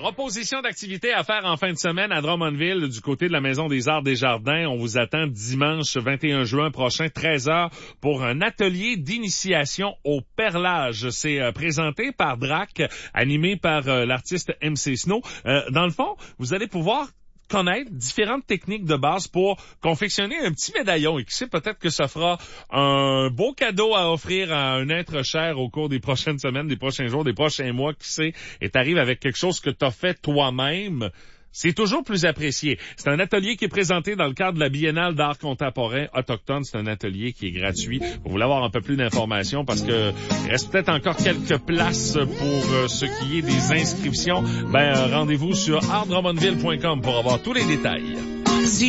Proposition d'activité à faire en fin de semaine à Drummondville du côté de la Maison des Arts des Jardins. On vous attend dimanche 21 juin prochain, 13h, pour un atelier d'initiation au perlage. C'est présenté par Drac, animé par l'artiste MC Snow. Dans le fond, vous allez pouvoir connaître différentes techniques de base pour confectionner un petit médaillon. Et qui sait, peut-être que ça fera un beau cadeau à offrir à un être cher au cours des prochaines semaines, des prochains jours, des prochains mois, qui sait, et t'arrives avec quelque chose que t'as fait toi-même. C'est toujours plus apprécié. C'est un atelier qui est présenté dans le cadre de la Biennale d'art contemporain autochtone. C'est un atelier qui est gratuit. Vous voulez avoir un peu plus d'informations parce que il reste peut-être encore quelques places pour ce qui est des inscriptions. Rendez-vous sur artdrummondville.com pour avoir tous les détails.